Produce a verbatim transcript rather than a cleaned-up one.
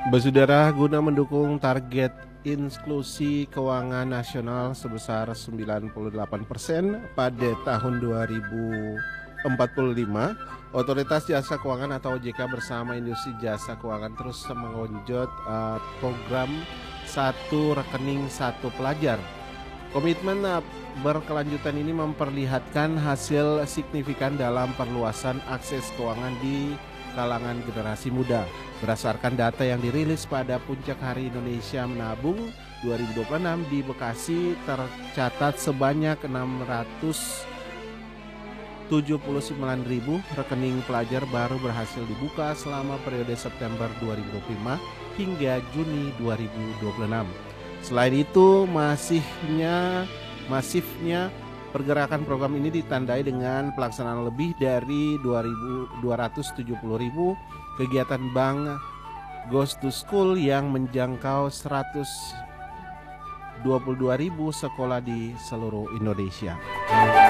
Basudara, guna mendukung target inklusi keuangan nasional sebesar sembilan puluh delapan persen pada tahun dua ribu empat puluh lima, Otoritas Jasa Keuangan atau O J K bersama industri jasa keuangan terus menggenjot uh, program satu rekening satu pelajar. Komitmen uh, berkelanjutan ini memperlihatkan hasil signifikan dalam perluasan akses keuangan di kalangan generasi muda. Berdasarkan data yang dirilis pada puncak Hari Indonesia Menabung dua ribu dua puluh enam di Bekasi, tercatat sebanyak enam ratus tujuh puluh sembilan ribu rekening pelajar baru berhasil dibuka selama periode September dua ribu dua puluh lima hingga Juni dua ribu dua puluh enam. Selain itu, masifnya masifnya pergerakan program ini ditandai dengan pelaksanaan lebih dari dua ratus tujuh puluh ribu kegiatan bank Goes to School yang menjangkau seratus dua puluh dua ribu sekolah di seluruh Indonesia.